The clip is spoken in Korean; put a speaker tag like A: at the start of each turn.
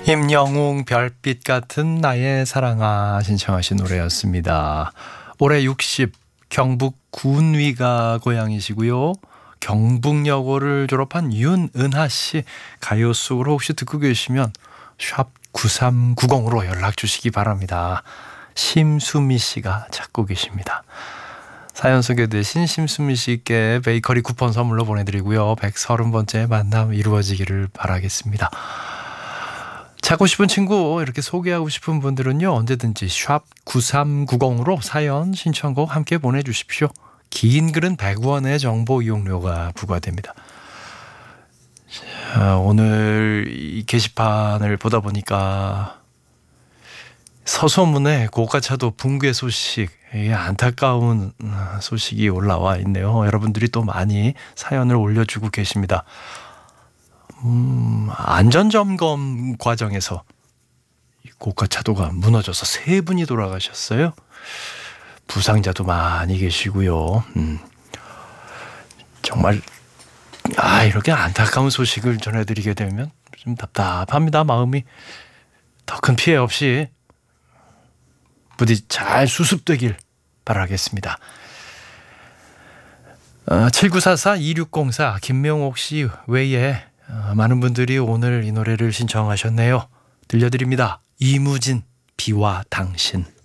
A: 임영웅 별빛 같은 나의 사랑아 신청하신 노래였습니다. 올해 60 경북 군위가 고향이시고요. 경북여고를 졸업한 윤은하 씨 가요 속으로 혹시 듣고 계시면 샵 9390으로 연락 주시기 바랍니다. 심수미 씨가 작곡이십니다. 사연 소개되신 심수미 씨께 베이커리 쿠폰 선물로 보내드리고요. 130번째 만남 이루어지기를 바라겠습니다. 찾고 싶은 친구 이렇게 소개하고 싶은 분들은요 언제든지 샵 9390으로 사연 신청곡 함께 보내주십시오. 긴 글은 100원의 정보 이용료가 부과됩니다. 자, 오늘 이 게시판을 보다 보니까 서소문에 고가차도 붕괴 소식, 안타까운 소식이 올라와 있네요. 여러분들이 또 많이 사연을 올려주고 계십니다. 안전점검 과정에서 고가차도가 무너져서 3분이 돌아가셨어요. 부상자도 많이 계시고요. 정말 이렇게 안타까운 소식을 전해드리게 되면 좀 답답합니다. 마음이. 더 큰 피해 없이 부디 잘 수습되길 바라겠습니다. 7944-2604 김명옥 씨 외에 많은 분들이 오늘 이 노래를 신청하셨네요. 들려드립니다. 이무진 비와 당신.